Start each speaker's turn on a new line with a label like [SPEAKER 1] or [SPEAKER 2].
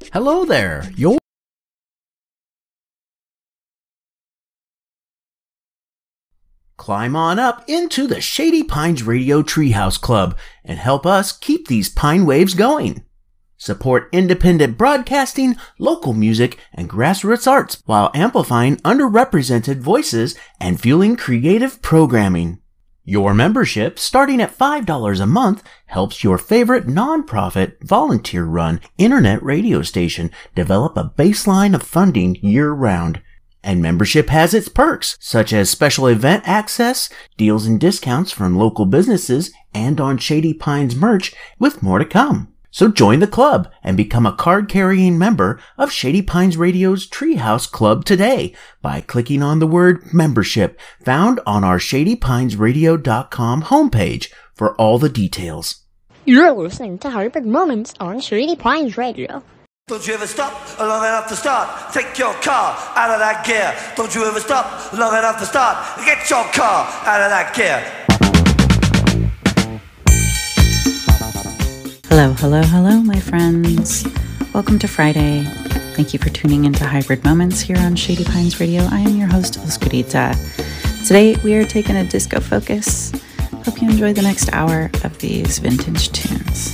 [SPEAKER 1] Hello there. Climb on up into the Shady Pines Radio Treehouse Club and help us keep these pine waves going. Support independent broadcasting, local music, and grassroots arts while amplifying underrepresented voices and fueling creative programming. Your membership, starting at $5 a month, helps your favorite nonprofit, volunteer-run internet radio station develop a baseline of funding year-round. And membership has its perks, such as special event access, deals and discounts from local businesses, and on Shady Pines merch, with more to come. So join the club and become a card-carrying member of Shady Pines Radio's Treehouse Club today by clicking on the word membership found on our ShadyPinesRadio.com homepage for all the details.
[SPEAKER 2] You're listening to Hybrid Moments on Shady Pines Radio.
[SPEAKER 3] Don't you ever stop long enough to start? Take your car out of that gear. Don't you ever stop long enough to start? Get your car out of that gear.
[SPEAKER 4] Hello, my friends. Welcome to Friday. Thank you for tuning into Hybrid Moments here on Shady Pines Radio. I am your host, Oscarita. Today, we are taking a disco focus. Hope you enjoy the next hour of these vintage tunes.